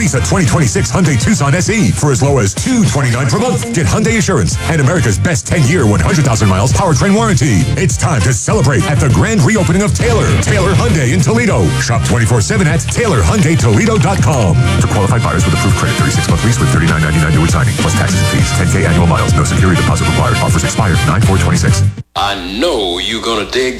Lease a 2026 Hyundai Tucson SE for as low as $229 per month. Get Hyundai Assurance and America's best 10-year, 100,000 miles powertrain warranty. It's time to celebrate at the grand reopening of Taylor Hyundai in Toledo. Shop 24/7 at TaylorHyundaiToledo.com. For qualified buyers with approved credit, 36-month lease with $39.99 due at signing, plus taxes and fees. 10K annual miles. No security deposit required. Offers expire 9/4/26. I know you're gonna dig